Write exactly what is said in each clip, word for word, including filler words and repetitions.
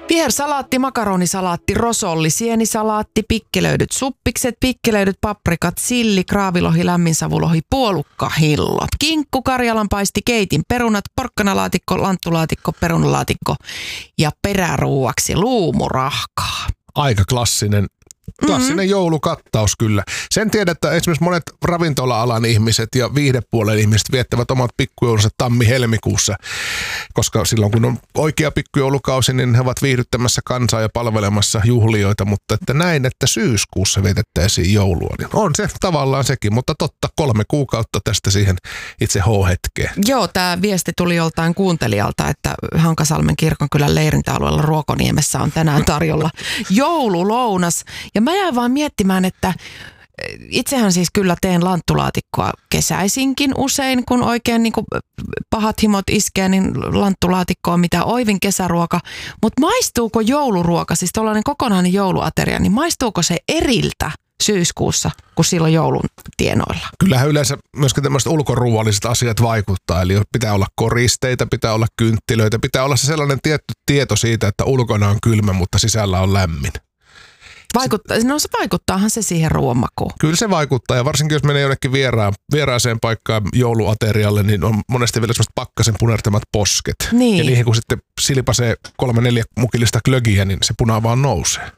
Vihersalaatti, makaronisalaatti, rosolli, sienisalaatti, pikkelöidyt suppikset, pikkelöidyt paprikat, silli, kraavilohi, lämminsavulohi, puolukkahillo, kinkku, karjalanpaisti, keitin, perunat, porkkanalaatikko, lanttulaatikko, perunalaatikko ja peräruuaksi luumurahkaa. Aika klassinen. Klassinen mm-hmm. joulukattaus kyllä. Sen tiedät, että esimerkiksi monet ravintola-alan ihmiset ja viihdepuolen ihmiset viettävät omat pikkujoulunsa tammi-helmikuussa, koska silloin kun on oikea pikkujoulukausi, niin he ovat viihdyttämässä kansaa ja palvelemassa juhlioita, mutta että näin, että syyskuussa vietettäisiin joulua, niin on se tavallaan sekin, mutta totta, kolme kuukautta tästä siihen itse H-hetkeen. Joo, tämä viesti tuli joltain kuuntelijalta, että Hankasalmen kirkonkylän leirintäalueella Ruokoniemessä on tänään tarjolla joululounas. Ja mä jäin vaan miettimään, että itsehän siis kyllä teen lanttulaatikkoa kesäisinkin usein, kun oikein niin kuin pahat himot iskee, niin lanttulaatikko on mitä oivin kesäruoka. Mutta maistuuko jouluruoka, siis tuollainen kokonainen jouluateria, niin maistuuko se eriltä syyskuussa, kun silloin joulun tienoilla? Kyllähän yleensä myöskin tämmöiset ulkoruualliset asiat vaikuttaa, eli pitää olla koristeita, pitää olla kynttilöitä, pitää olla se sellainen tietty tieto siitä, että ulkona on kylmä, mutta sisällä on lämmin. Vaikuttaa, no se vaikuttaahan se siihen ruoan makuun. Kyllä se vaikuttaa, ja varsinkin jos menee jonnekin vieraan, vieraaseen paikkaan jouluaterialle, niin on monesti vielä semmoiset pakkasen punertamat posket. Niin. Ja niihin kun sitten silpasee kolme neljä mukillista glögiä, niin se puna vaan nousee.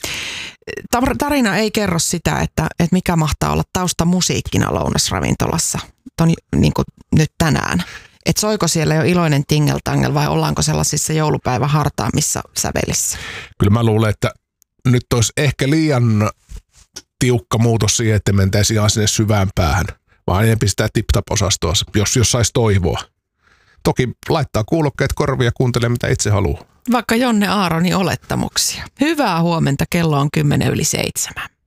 Tarina ei kerro sitä, että, että mikä mahtaa olla taustamusiikkina lounasravintolassa ton, niin kuin nyt tänään. Että soiko siellä jo iloinen tingeltangel vai ollaanko sellaisissa joulupäivän hartaamissa sävelissä? Kyllä mä luulen, että nyt olisi ehkä liian tiukka muutos siihen, että mentäisiin ihan sinne syvään päähän, vaan enemmän sitä tip-tap-osastoa, jos, jos saisi toivoa. Toki laittaa kuulokkeet korvia ja kuuntelee, mitä itse haluaa. Vaikka Jonne Aaronin olettamuksia. Hyvää huomenta, kello on kymmenen yli seitsemän.